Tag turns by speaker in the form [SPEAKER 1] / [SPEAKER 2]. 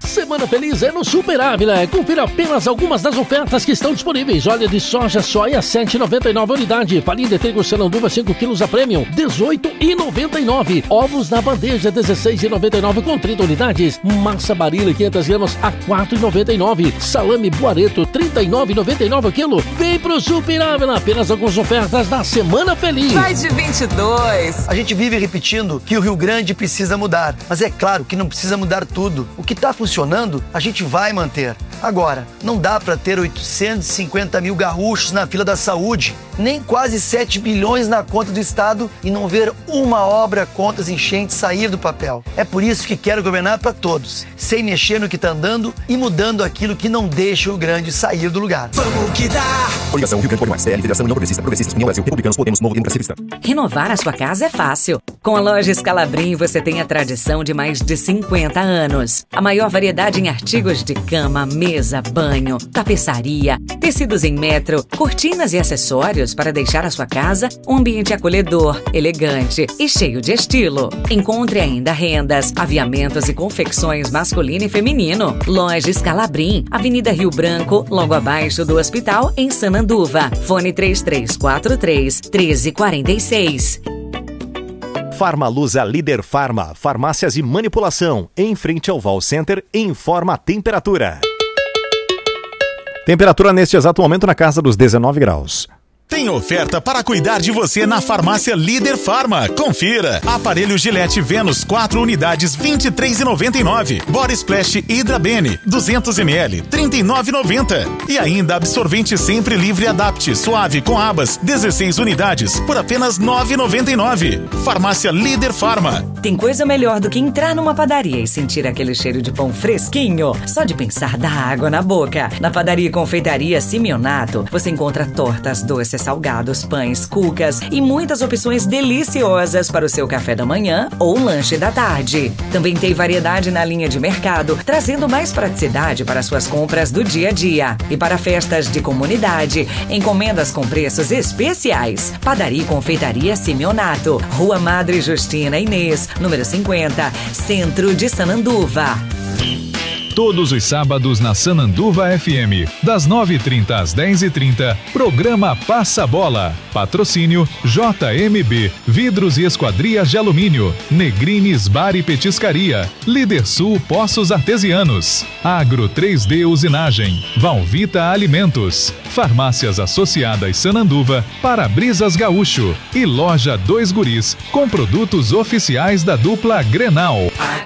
[SPEAKER 1] Semana feliz é no Super Ávila. Confira apenas algumas das ofertas que estão disponíveis. Óleo de soja soia 7,99 unidade. Farinha de trigo Sananduva 5 quilos a premium 18,99. Ovos na bandeja 16,99 com 30 unidades. Massa Barilla 500 gramas a 4,99. Salame Buareto 39,99 o quilo. Vem pro Super Ávila. Apenas algumas ofertas da Semana Feliz.
[SPEAKER 2] Vai de 22.
[SPEAKER 3] A gente vive repetindo que o Rio Grande precisa mudar, mas é claro que não precisa mudar tudo. O que está funcionando, a gente vai manter. Agora, não dá para ter 850 mil gaúchos na fila da saúde, nem quase 7 bilhões na conta do Estado e não ver uma obra contra as enchentes sair do papel. É por isso que quero governar para todos, sem mexer no que está andando e mudando aquilo que não deixa o Rio Grande sair do lugar.
[SPEAKER 4] Vamos que dá!
[SPEAKER 5] Coligação Rio Grande por Mais, CL, Federação União Progressista, Progressistas, União Brasil, Republicanos, Podemos, Novo Democracia Cristã.
[SPEAKER 2] Renovar a sua casa é fácil. Com a loja Scalabrin você tem a tradição de mais de 50 anos. A maior variedade em artigos de cama, mesa, banho, tapeçaria, tecidos em metro, cortinas e acessórios para deixar a sua casa um ambiente acolhedor, elegante e cheio de estilo. Encontre ainda rendas, aviamentos e confecções masculino e feminino. Loja Scalabrin, Avenida Rio Branco, logo abaixo do hospital, em Sananduva. Fone 3343-1346.
[SPEAKER 6] Farmaluza Líder Farma, farmácias e manipulação, em frente ao Val Center, informa a temperatura. Temperatura neste exato momento na casa dos 19 graus.
[SPEAKER 7] Tem oferta para cuidar de você na farmácia Líder Farma. Confira. Aparelho Gillette Venus 4 unidades 23,99. Body Splash Hydra Bene 200 ml 39,90. E ainda absorvente sempre livre Adapt suave com abas 16 unidades por apenas 9,99. Farmácia Líder Farma.
[SPEAKER 2] Tem coisa melhor do que entrar numa padaria e sentir aquele cheiro de pão fresquinho. Só de pensar dá água na boca. Na padaria e confeitaria Simeonato você encontra tortas, doces, salgados, pães, cucas e muitas opções deliciosas para o seu café da manhã ou lanche da tarde. Também tem variedade na linha de mercado, trazendo mais praticidade para suas compras do dia a dia. E para festas de comunidade, encomendas com preços especiais. Padaria e confeitaria Simeonato, Rua Madre Justina Inês, número 50, Centro de Sananduva.
[SPEAKER 8] Todos os sábados na Sananduva FM, das 9h30 às 10h30, programa Passa Bola. Patrocínio JMB, Vidros e Esquadrias de Alumínio, Negrines Bar e Petiscaria, Líder Sul Poços Artesianos, Agro 3D Usinagem, Valvita Alimentos, Farmácias Associadas Sananduva, Para-Brisas Gaúcho e Loja 2 Guris, com produtos oficiais da dupla Grenal.